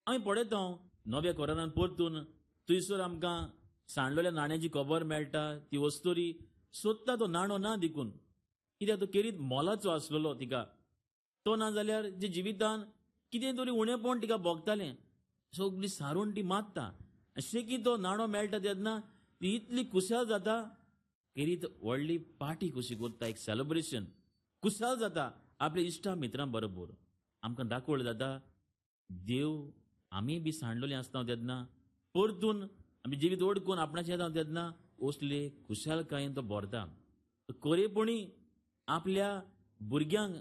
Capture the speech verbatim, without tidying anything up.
आमी पळयता नव्या कोरोनान परतून थंयसर आमकां सांडलेल्या नाण्याची खबर मेळटा. ती वस्तुरी सोदता तो नाणो ना देखून, कित्याक तो केरीत मोलाचो आसलेलो तिका. तो ना जाल्यार जे जिवितान कितें तरी उणेपण तिका भोगतालें सगळी सारून ती मागता. शेकी तो नाणो मेळटा तेन्ना ती इतली खुशाल जाता. केरीत व्हडली पार्टी कशी करता, एक सेलिब्रेशन खुशाल जाता आपल्या इश्टा मित्रां बरोबर. आमकां दाखोवलें जाता देव आमी बी सांडलेलीं आसता तेन्ना परतून आमी जिवीत ओडकून आपणाचें येता तेन्ना असले खुशालकायेन तो भरता. खरेपणी आपल्या भुरग्यांक